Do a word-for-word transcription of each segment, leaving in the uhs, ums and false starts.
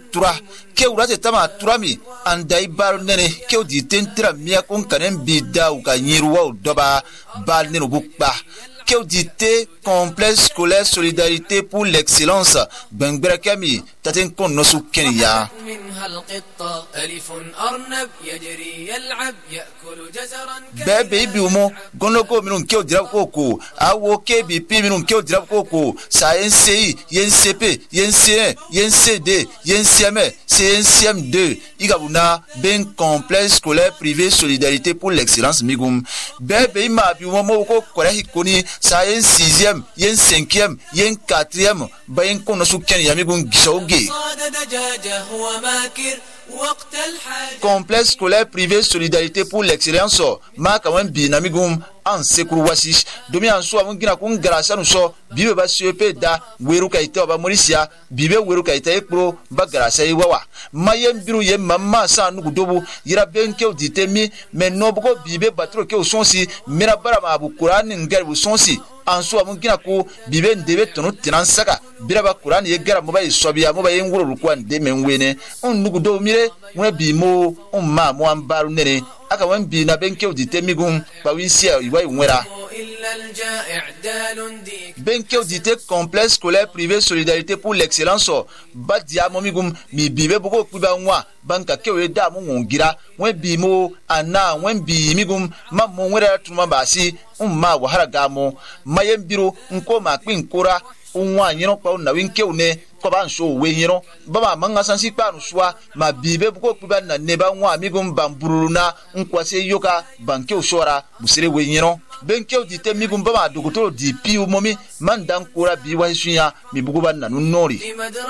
tura ke urate tama turami andai baru nene ke odi tentira mia kon kanen bida u ka nyiruwa doba bal nenu bukba que audité complexe scolaire solidarité pour l'excellence bengbera kami taten kon nosu kenya bebe biumo gonoko minun ke odira koko awo ke bipi minun ke odira koko sa N C I N C P N C un N C D N C M N C M deux igabuna ben complexe scolaire privé solidarité pour l'excellence migum bebe ma biumo moko kore hikoni sa yen sixième yen cinquième yen quatrième bayen kono su ken yamigun gisauge complexe scolaire privé solidarité pour l'excellence ma kawan bi namigum en sekuru wasi domi an so amun gina kun garasa no so bibe ba C E P da weru kaita ba morisia bibe weru kaita ekro ba garasa yi wawa mayem biru yem mamma sa nugu dobu yira benke odite mi men nobugo bibe batro ke osonsi mera bara ma bu qur'an ngal bu sonsi an so amun gina ko bibe ndebe tonu tinan saka biraba qur'an ye gara mo ba isobia mo ba yen wuro ko ande men wene on nugu do mire mo bi mo on ma mo an baru nene aka wan bi na benke odite migum ba winsia iwa nwera benke odite complexe scolaire privé solidarité pour l'excellence badia momigum mi bibe boko kuba nwa banka kewe da mu ngira wen bi mo ana wen bi migum ma mo nwera tuma basi umma wahara gamo mayem biro nko ma kwin kora unwa nyino pa na winke une ko ban so we nyino baba manga sansi pa no swa ma bibe boko kuba na neba nwa migum bamburuna nkwase yoka banke usora busire we nyino benke odite migum baba dogotoro di piu momi mandan kora bi wa sunya mi bugo ban na nori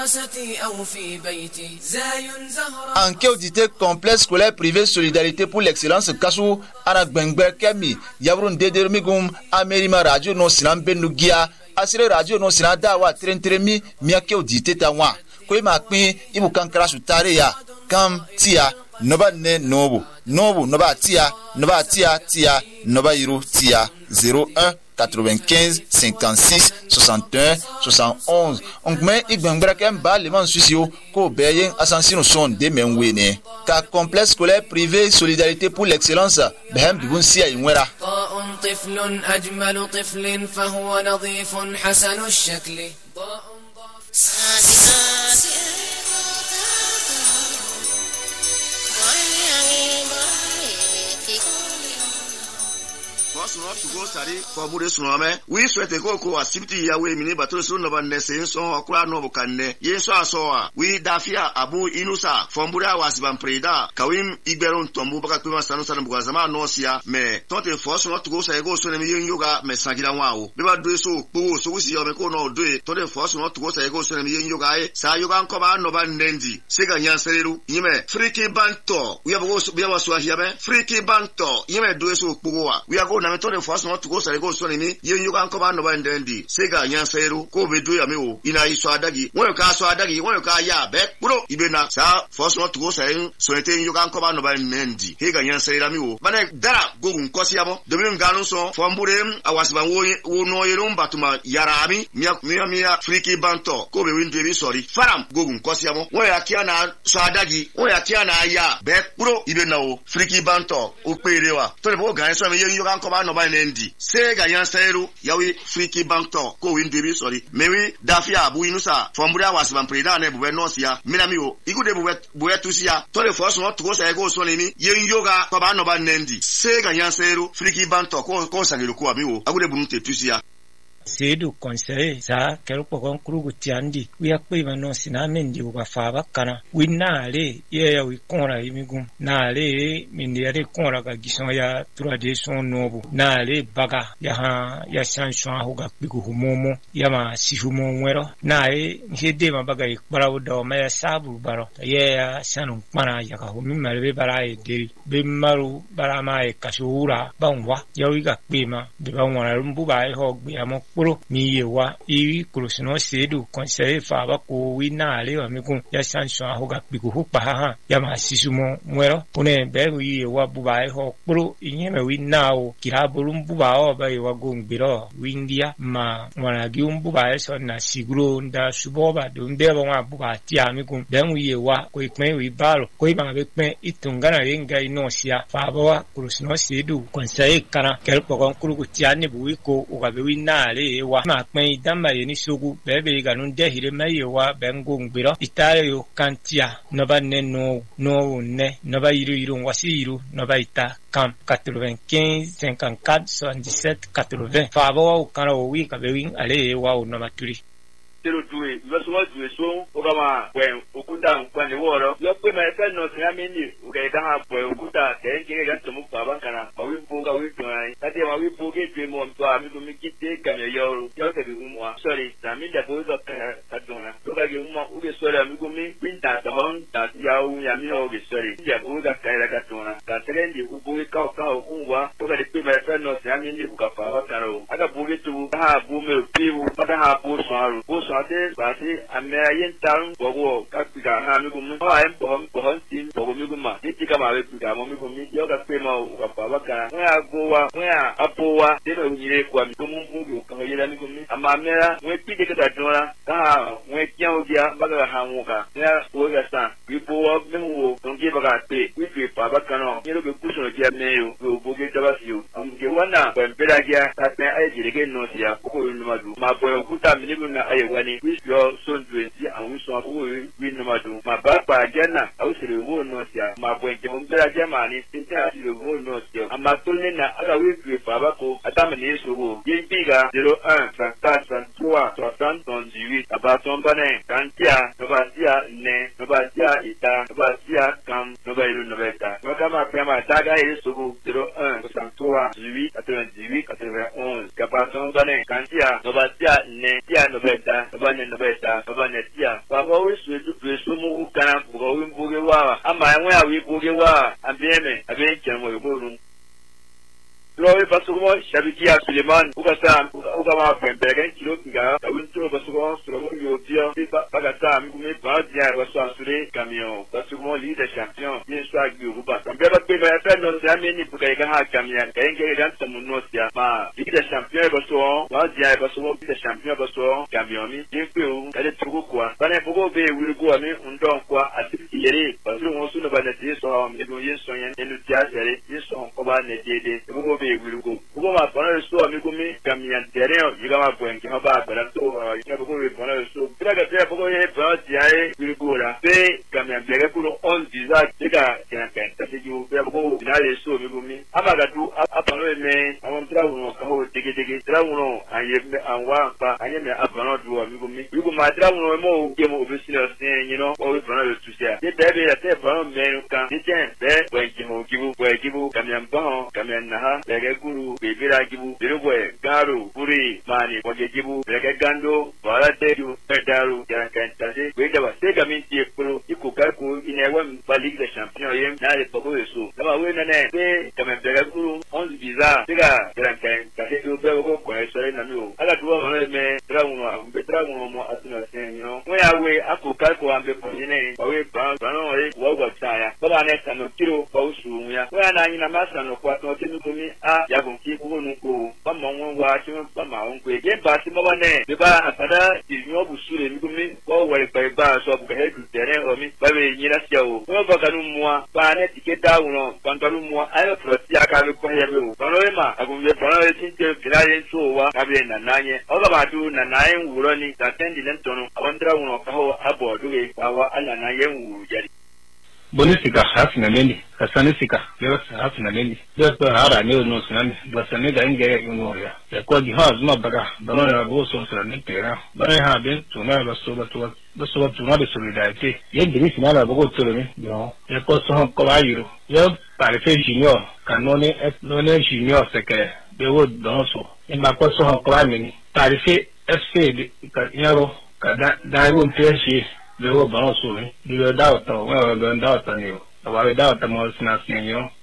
anke odite complexe scolaire privé solidarité pour l'excellence kasu ana gbengber kemi yabrun deder migum amerima radio no sinan benugia asire radio no sinan dawa trentremi miake odite tawa ko ma pin ibu kankara su tare ya kam tia noba ne nobu nobu noba tia noba tia tia noba iru tia zéro un quatre-vingt-quinze cinquante-six soixante et un soixante et onze on met igbengbra kem ba le man susio ko beyen assansino son de menwene ka complexe scolaire privé solidarité pour l'excellence behem bibun sia inwera طفل أجمل طفل فهو نظيف حسن الشكل Sono to go study for Buddha Suname. We sweat a go ko activity ya we mini battle so no ban nese so akura no bukanne. Ye so aso a we dafia abu inusa from Buddha was ban preda. Kawim igberon tombu baka kuma sanu sanu bugazama no sia me. Tonte force not to go say go so ne yoga me sagira wao. Beba do so po so we see yo me ko no do it. Tonte force not to go say go so ne yoga e. Sa yoga ko ba no ban nendi. Sega nyanseru yime friki banto. We have go so be was so here me. Friki banto yime do so po wa. We are go na to the first not to go say go so ni yen you can come no ban dendi sega nyanseru ko be do ya me o ina iso adagi won ka so adagi won ka ya be bro ibena sa first not to go say so eten you can come no ban dendi he ga nyansera me o bana dara go nkosi amo de mi nganu so fo mburem awasiba wo wo no yerum batuma yarami mia mia mia friki banto ko be win be sorry faram go nkosi amo won ya kia na so adagi won ya kia na ya be bro ibena o friki banto o perewa to le bo ga so me yen you can come no ba nendi sega yanseru yawi friki banto ko windibi sorry mewi dafia abu inusa fombura wasiban preda na bube nosia minami o igude bube bube tusia to le force not go say go so ni yen yoga ko ba no ba nendi sega yanseru friki banto ko ko sagiru ko abi o agude bunute tusia Sedu conseil sa kero pokon krugu tiandi wi akpe mano sinamendi uga faba kana winale ye ya wi konra imigum nale mindiare konra ga gison ya tradition nobu nale baga ya ha ya sanshon huga bigu humomo ya ma sihumo nwero nale hede ma baga ikbara udo ma ya sabu baro ye ya sanu mana ya ka humi malbe bara e deri be maru bara ma e kashura banwa ya wi ga kpe ma be banwa rumbu ba e hogbe amo pro mi ye wa i kurusino sedu conseil fa ba ko wi na le wa mi kun ya sanction ho ga bi ko pa ha ya ma sisumo mwero une be wi ye wa bu ba ho pro inye me wi na o kira bulum bu ba o ba ye wa gongbiro wi india ma wana gi um bu ba so na siguro nda subo ba do nde ba wa bu ba ti ami kun be wi ye wa ko ipin wi balo ko ma be pin itungana yenga ino sia fa ba wa kurusino sedu conseil kana kel pokon kurugu ti ani bu wi ko o ga be wi na le wa ma pin damba ye ni sogu be be ga nun de hire me ye wa be ngongbiro itare yo kantia no ba ne no no ne no ba iru iru wasi iru no ba ita kam quatre-vingt-quinze cinquante-quatre soixante-dix-sept quatre-vingts fa ba wa kana o wi ka be wi ale wa o no maturi tero tuwe basoma tuwe so okama kwen okuta kwani woro yope ma efe no se amini ukaita ha kwen okuta tenge ga tomu baba kana bawi buga wi twan tati ma wi buge twe mo mtwa mi ko mikite kamyo yoro yote bi umwa sorry tami da bozo ka tadona uga ge umwa uge sorry mi ko mi winta da hon ta ya u ya mi o ge sorry ya buga ka ira ka tona ta trendi ubuge ka ka umwa uga de pe ma efe no se amini ukafa ba karo aga buge tu ha bu me piwu pada ha bu so sade basi ameyen tan bogo kapika ha mi gum o ay bom bom tin bogo mi gum ma ti kama we pika mo mi gum mi yo ka pe ma ka pa ba ka wa go wa wa apo wa de no nyire kwa mi gum mu ka yela mi gum mi ama mera we pi de ka dora ka we kyan o dia ba ga ha mu ka ya o ga sa wi po wa mi wo don ge ba ka pe wi pe pa ba ka no ni ro be ku so dia me yo go boge da ba si yo am ge wana ben pera dia ta pe ay jire ge no sia ko ru ma du ma bo ku ta mi ni gum na ay wani which your son twenty and we saw who we no do my back by agenda I was the one no sia my boy jam bra jamani tinta the one no sia ama tolne na aga we we baba ko atama ni so go yin biga zero one trente-quatre trente-trois soixante dix-huit abaton bane kantia no ba sia ne no ba sia ita no ba sia kam no ba ilu no beta no kama pema taga ile so go zero one soixante-trois dix-huit quatre-vingt-dix-huit quatre-vingt-onze abaton bane kantia no ba sia ne tia no beta bane no beta bane tia baba we so du so mu kana bugo we buge wa ama enwe awi buge wa abeme abe nchemo yoboru Lowe basugo shabiki ya Suleiman ukasa ukama pembege kilo kinga awinto basugo suro yo dia bagata mi kume ba dia waso asure camion basugo leader champion bien soit guruba mbeba pe ba fa no se ameni buga ga ha camion ka ngere dan tamu no sia ma leader champion basugo ba dia basugo leader champion basugo camion mi jepe u kale tugo kwa bana bugo be wiri kwa mi undon kwa atiki yere basugo so no ba na tie so mi do yeso yen enu dia sere yeso ko ba ne dede bugo be wirugo ugo ma bana so amigo mi kamian terreno yiga ma bwenke ma ba bana to yiga bugo we bana so braga te bugo ye ba tiae wirugo la pe kamian blege kulo on diza diga kana kan ta se ju be bugo dinale so amigo mi amaga tu apano me amon tra uno ka ho dege dege tra uno anye me anwa pa anye me apano du amigo mi yugo ma tra uno mo ge mo obisino sen you know o we bana tu sia de bebe ya te bana me kan ni ten be bwenke mo gibu bwe gibu kamian bon kamian na ha lege bebera gibu birugwe garu puri mani wage gibu rege gando barate ju pedaru yankan tase weda ba sega minti ekuru ikuka ku inewa ba ligue des champions yem na le pogo yeso dama we nane be kame bega guru onze biza sega yankan tase do be ko ko sore na mi o ala duwa ma me trauma ambe trauma mo asuna sen yo we awe akuka ko ambe ko ine we ba ba no we wo go tsaya baba ne tano kiro ba usu ya we na nyina masa no kwa to tinu mi a ya ki ko nu ko ba mo won wa ti ba ma won ko je ba ti mo ba ne be ba apada ti nyo bu sure mi ko mi ko wore pa ba so bu he du tere o mi ba be nyira sia o mo ba kanu muwa ba ne ti ke da uno kan to muwa ayo pro ti aka be ko he be o ba no ma agun be ba no ti te finale so wa ka be na nanye o ba ba du na nanye wuro ni ta tendi len tono awandra uno ka ho abo du e ba wa ala na ye wuru jari bonisika hasina neni kasanisika leo hasina neni leo hara leo no sinani basane ga inge yuno ya ya kwa gi ha zuma baga bana na go so sara ne tera bana ha ben tuna ba so ba to ba so ba tuna de solidarité ye giri sinala ba go tolo ni yo ya ko so ko ba yiro yo pare fe junior kanone et none junior se ke be wo don so en ba ko so ko ba ni pare fe fc de ka yaro ka da da wo nteshi le wo ba so ni le da to wa ga da to ni wa ga da to mo sina sin yo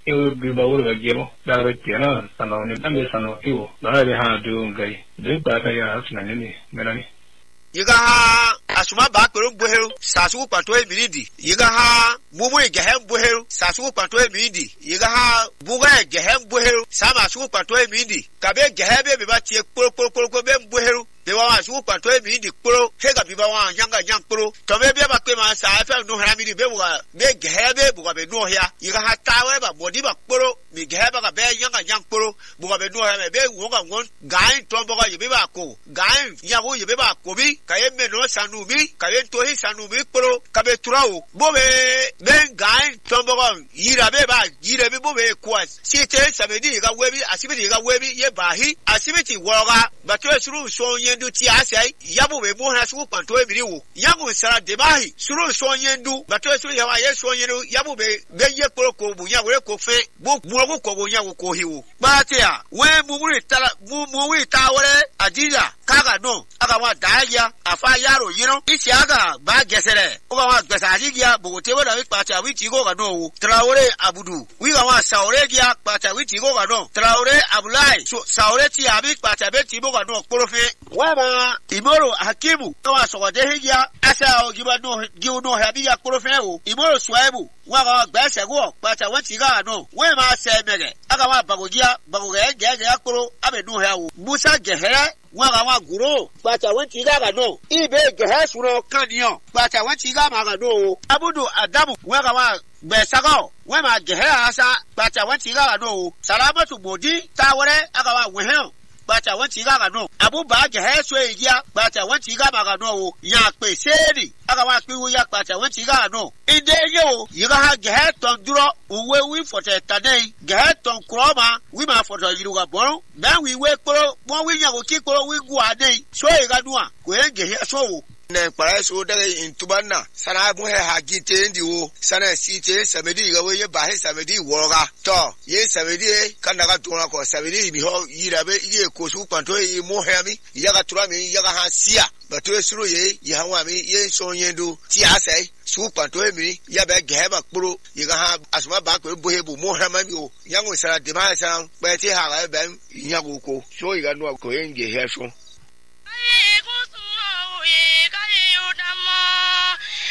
eu bi ba wor ga gemo da ga tena sano ni dan be sano kiwo da re ha du ngai de ba ta ya asna ni melani yiga ha asuma ba kpero bohero sasu pato ebiridi yiga ha mumu gehem bohero sasu pato ebiridi yiga ha buga gehem bohero sama su pato ebiridi kabe gehebe be ba tie kporo kporo kporo be bohero be wa su pato ebiridi kporo hega bi ba wa yanga yang kporo to be be ba kpe ma sa fa no hara mi be buga be gehebe buga be no hia yiga ha tawe ba bodi ba kporo mi gehebe ga be yanga yang kporo buga be no hia be wo ga won gai to buga yibe ba ko gai ya wo yibe ba ko bi kaye meno sanubi kaye tohi sanubi pro kabe turao bobe ben gain tombogon yira be ba yira be bobe kwas site sabedi ga webi asibiti ga webi ye bahi asibiti woga batwe suru so yendu ti asai yabu be mo ha su panto ebiri wo yabu sara de bahi suru so yendu batwe suru yawa ye so yendu yabu be be ye pro ko bu yawo ko fe bu burogo ko bu yawo ko hiwo batia we mumuri tala mu muwi tawore adija kaga no aga wa daja afa yaro yino isi aga ba gesere oga wa gesaji gia bogote wada wi pacha wi tigo ga no Traore abudu wi ga wa saore gia pacha wi tigo ga no Traore abulai so saore ti abi pacha be tigo ga no profe wa ma imoro hakimu wa so de gia asa o giba no giu no habi ya profe o imoro swaibu wa ga gbese go pacha wa tiga ga no we ma se mege aga wa bagogia bagoge gege akoro abe no ha o musa gehere waga wa guro pacha wenti gaga no ibe gehe suro kaniyo pacha wenti gaga ma no abudu adamu waga wa besago we ma gehe asa pacha wenti gaga no salamatu bodi tawore aga wa wehe pacha wenti gaga no abu ba gehe so egia pacha wenti gaga no ya pe seri aga wa pe wo ya pacha wenti gaga no ide yo yiga ha gehe ton duro uwe wi fote tadei gehe ton kroma wi ma foto yiruga bon ben wi we kporo mo wi nyago ki kporo wi gu ade so e ga duan ko e gehe so ne para so daga intubanna sana bu he ha gite ndi wo sana site samedi ga we ye ba he samedi woga to ye samedi kan daga tuna ko samedi bi ho yira be ye ko su kwanto e mo he mi ya ga tura mi ya ga ha sia ba to suru ye ye ha wa mi ye so yendu ti asai su kwanto e mi ya be ge ba kporo ye ga ha asuma ba ko bo he bu mo he ma mi o yango sara de ma san ba ti ha ga be nyago ko so ye ga no ko ye nge he so